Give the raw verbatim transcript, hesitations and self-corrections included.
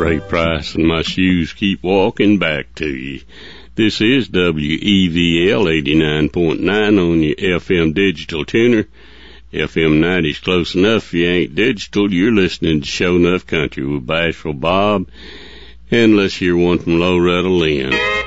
Ray Price, and my shoes keep walking back to you. This is W E V L eighty-nine point nine on your F M digital tuner. F M ninety's close enough. If you ain't digital, you're listening to Show Enough Country with Bashful Bob. And let's hear one from Loretta Lynn.